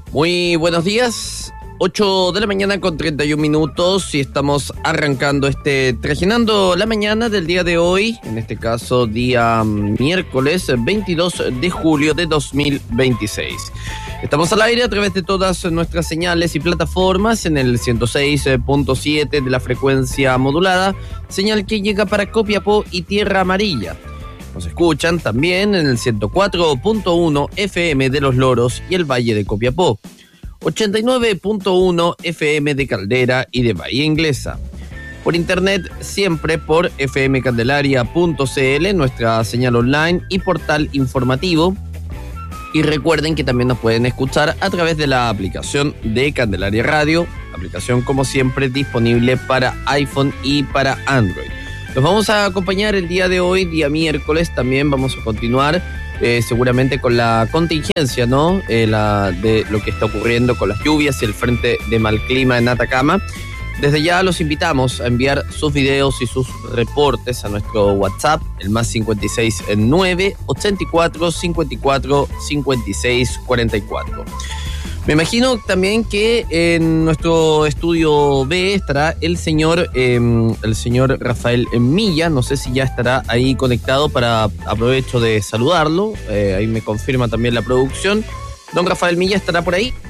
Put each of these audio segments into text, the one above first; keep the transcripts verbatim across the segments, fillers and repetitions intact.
Muy buenos días, ocho de la mañana con treinta y un minutos y estamos arrancando este Trajinando la Mañana del día de hoy, en este caso día miércoles veintidós de julio de dos mil veintiséis. Estamos al aire a través de todas nuestras señales y plataformas en el ciento seis punto siete de la frecuencia modulada, señal que llega para Copiapó y Tierra Amarilla. Nos escuchan también en el ciento cuatro punto uno F M de Los Loros y el Valle de Copiapó, ochenta y nueve punto uno F M de Caldera y de Bahía Inglesa. Por internet siempre por f m candelaria punto c l, nuestra señal online y portal informativo. Y recuerden que también nos pueden escuchar a través de la aplicación de Candelaria Radio, aplicación como siempre disponible para iPhone y para Android. Los vamos a acompañar el día de hoy, día miércoles. También vamos a continuar eh, seguramente con la contingencia, ¿no? Eh, la, de lo que está ocurriendo con las lluvias y el frente de mal clima en Atacama. Desde ya los invitamos a enviar sus videos y sus reportes a nuestro WhatsApp, el más cincuenta y seis nueve, ochenta y cuatro, cincuenta y cuatro, cincuenta y seis, cuarenta y cuatro. Me imagino también que en nuestro estudio B estará el señor eh, el señor Rafael Milla. No sé si ya estará ahí conectado, para aprovecho de saludarlo. Eh, ahí me confirma también la producción. Don Rafael Milla, ¿estará por ahí?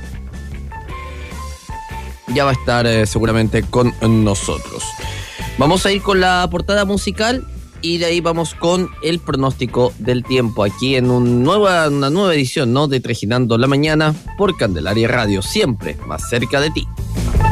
Ya va a estar eh, seguramente con nosotros. Vamos a ir con la portada musical y de ahí vamos con el pronóstico del tiempo aquí en un nueva, una nueva edición, ¿no?, de Trajinando la Mañana por Candelaria Radio, siempre más cerca de ti.